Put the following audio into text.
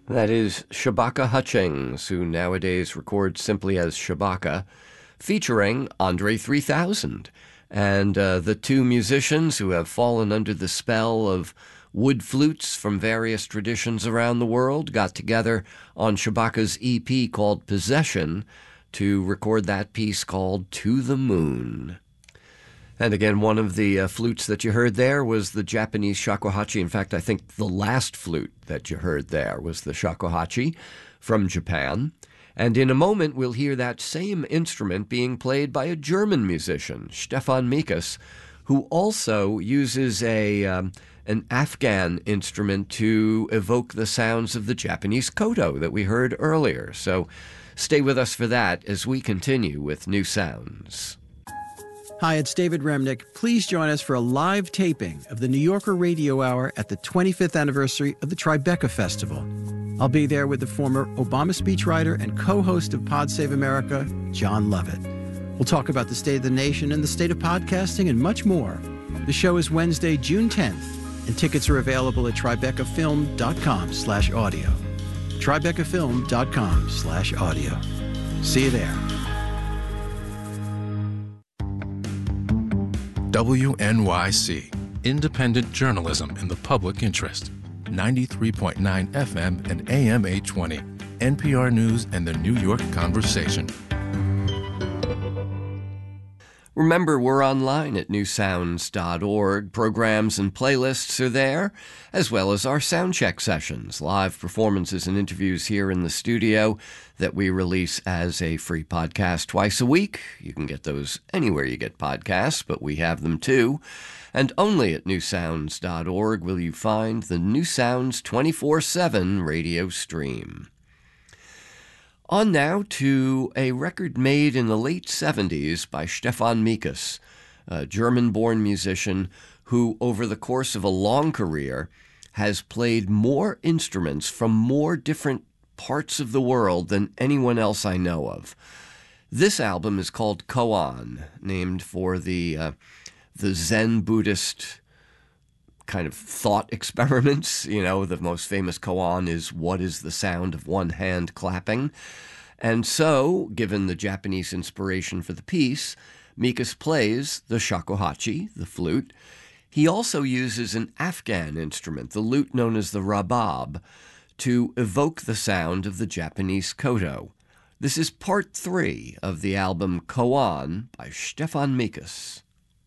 That is Shabaka Hutchings, who nowadays records simply as Shabaka, featuring Andre 3000. And the two musicians who have fallen under the spell of wood flutes from various traditions around the world got together on Shabaka's EP called Possession to record that piece called To the Moon. And again, one of the flutes that you heard there was the Japanese shakuhachi. In fact, I think the last flute that you heard there was the shakuhachi from Japan. And in a moment, we'll hear that same instrument being played by a German musician, Stefan Mikas, who also uses an Afghan instrument to evoke the sounds of the Japanese koto that we heard earlier. So stay with us for that as we continue with New Sounds. Hi, it's David Remnick. Please join us for a live taping of the New Yorker Radio Hour at the 25th anniversary of the Tribeca Festival. I'll be there with the former Obama speechwriter and co-host of Pod Save America, John Lovett. We'll talk about the state of the nation and the state of podcasting and much more. The show is Wednesday, June 10th, and tickets are available at tribecafilm.com/audio. tribecafilm.com/audio. See you there. WNYC, independent journalism in the public interest. 93.9 FM and AM 820. NPR News and the New York Conversation. Remember, we're online at newsounds.org. Programs and playlists are there, as well as our soundcheck sessions, live performances and interviews here in the studio that we release as a free podcast twice a week. You can get those anywhere you get podcasts, but we have them too. And only at newsounds.org will you find the New Sounds 24/7 radio stream. On now to a record made in the late 70s by Stefan Mikas, a German-born musician who, over the course of a long career, has played more instruments from more different parts of the world than anyone else I know of. This album is called Koan, named for the Zen Buddhist kind of thought experiments. You know, the most famous koan is "What is the sound of one hand clapping?" And so, given the Japanese inspiration for the piece, Mikas plays the shakuhachi, the flute. He also uses an Afghan instrument, the lute known as the rabab, to evoke the sound of the Japanese koto. This is part 3 of the album Koan by Stefan Mikas.